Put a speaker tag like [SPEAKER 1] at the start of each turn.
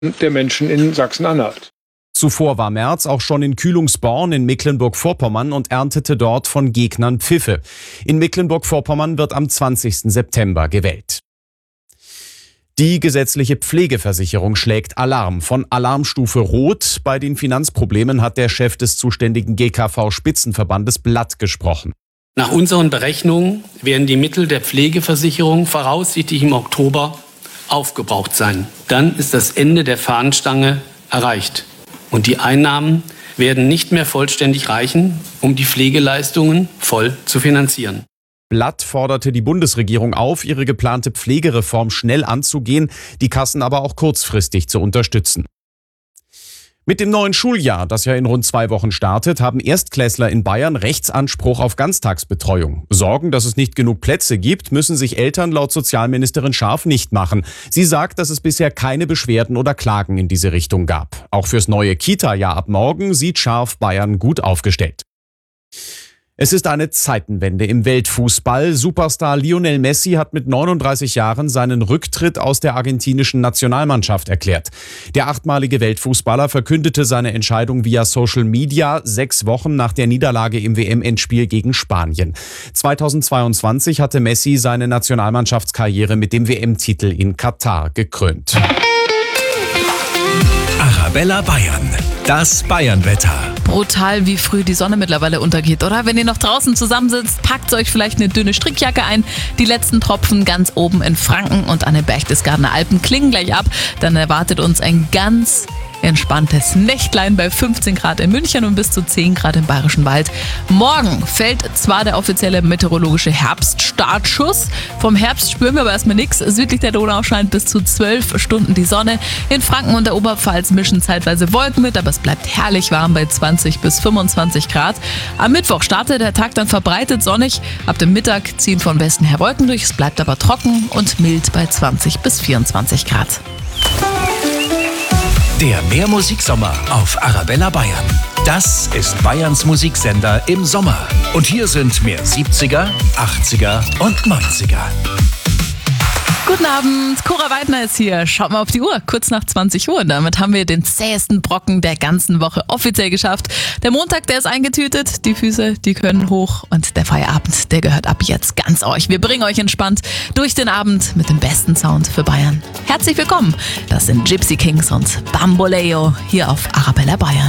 [SPEAKER 1] der Menschen in Sachsen-Anhalt.
[SPEAKER 2] Zuvor war Merz auch schon in Kühlungsborn in Mecklenburg-Vorpommern und erntete dort von Gegnern Pfiffe. In Mecklenburg-Vorpommern wird am 20. September gewählt. Die gesetzliche Pflegeversicherung schlägt Alarm. Von Alarmstufe Rot bei den Finanzproblemen hat der Chef des zuständigen GKV-Spitzenverbandes Blatt gesprochen.
[SPEAKER 3] Nach unseren Berechnungen werden die Mittel der Pflegeversicherung voraussichtlich im Oktober aufgebraucht sein. Dann ist das Ende der Fahnenstange erreicht. Und die Einnahmen werden nicht mehr vollständig reichen, um die Pflegeleistungen voll zu finanzieren.
[SPEAKER 2] Blatt forderte die Bundesregierung auf, ihre geplante Pflegereform schnell anzugehen, die Kassen aber auch kurzfristig zu unterstützen. Mit dem neuen Schuljahr, das ja in rund 2 Wochen startet, haben Erstklässler in Bayern Rechtsanspruch auf Ganztagsbetreuung. Sorgen, dass es nicht genug Plätze gibt, müssen sich Eltern laut Sozialministerin Scharf nicht machen. Sie sagt, dass es bisher keine Beschwerden oder Klagen in diese Richtung gab. Auch fürs neue Kita-Jahr ab morgen sieht Scharf Bayern gut aufgestellt. Es ist eine Zeitenwende im Weltfußball. Superstar Lionel Messi hat mit 39 Jahren seinen Rücktritt aus der argentinischen Nationalmannschaft erklärt. Der 8-malige Weltfußballer verkündete seine Entscheidung via Social Media 6 Wochen nach der Niederlage im WM-Endspiel gegen Spanien. 2022 hatte Messi seine Nationalmannschaftskarriere mit dem WM-Titel in Katar gekrönt.
[SPEAKER 4] Arabella Bayern, das Bayernwetter.
[SPEAKER 5] Brutal, wie früh die Sonne mittlerweile untergeht, oder? Wenn ihr noch draußen zusammensitzt, packt euch vielleicht eine dünne Strickjacke ein. Die letzten Tropfen ganz oben in Franken und an den Berchtesgadener Alpen klingen gleich ab. Dann erwartet uns ein ganz entspanntes Nächtlein bei 15 Grad in München und bis zu 10 Grad im Bayerischen Wald. Morgen fällt zwar der offizielle meteorologische Herbststartschuss. Vom Herbst spüren wir aber erstmal nichts. Südlich der Donau scheint bis zu 12 Stunden die Sonne. In Franken und der Oberpfalz mischen zeitweise Wolken mit, aber es bleibt herrlich warm bei 20 bis 25 Grad. Am Mittwoch startet der Tag dann verbreitet sonnig. Ab dem Mittag ziehen von Westen her Wolken durch. Es bleibt aber trocken und mild bei 20 bis 24 Grad.
[SPEAKER 4] Der Mehrmusiksommer auf Arabella Bayern. Das ist Bayerns Musiksender im Sommer. Und hier sind mehr 70er, 80er und 90er.
[SPEAKER 5] Guten Abend, Cora Weidner ist hier. Schaut mal auf die Uhr, kurz nach 20 Uhr. Und damit haben wir den zähesten Brocken der ganzen Woche offiziell geschafft. Der Montag, der ist eingetütet, die Füße, die können hoch und der Feierabend, der gehört ab jetzt ganz euch. Wir bringen euch entspannt durch den Abend mit dem besten Sound für Bayern. Herzlich willkommen, das sind Gypsy Kings und Bamboleo hier auf Arabella Bayern.